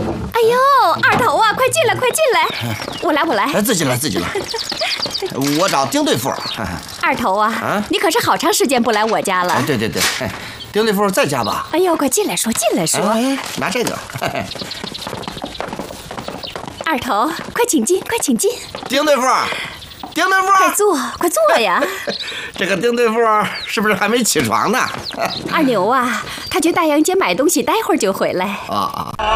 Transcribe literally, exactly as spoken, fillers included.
哎呦，二头啊，快进来，快进来！我来，我来。 哎，自己来，自己来。我找丁对付。 二头啊，啊你可是好长时间不来我家了。 哎，对对对，丁对付在家吧？ 哎呦，快进来说，进来说。 哎，拿这个。 二头，快请进，快请进。 丁对付。丁对付， 快坐，快坐呀！ 这个丁对付是不是还没起床呢？ 二牛啊，他去大洋街买东西，待会儿就回来。 啊啊！